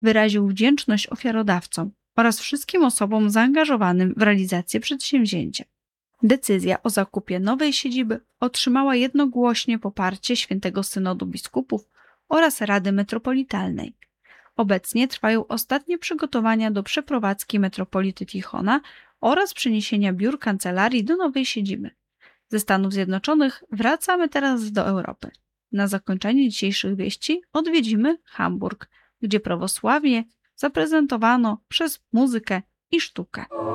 Wyraził wdzięczność ofiarodawcom oraz wszystkim osobom zaangażowanym w realizację przedsięwzięcia. Decyzja o zakupie nowej siedziby otrzymała jednogłośnie poparcie Świętego Synodu Biskupów oraz Rady Metropolitalnej. Obecnie trwają ostatnie przygotowania do przeprowadzki metropolity Tichona oraz przeniesienia biur kancelarii do nowej siedziby. Ze Stanów Zjednoczonych wracamy teraz do Europy. Na zakończenie dzisiejszych wieści odwiedzimy Hamburg, gdzie prawosławie zaprezentowano przez muzykę i sztukę.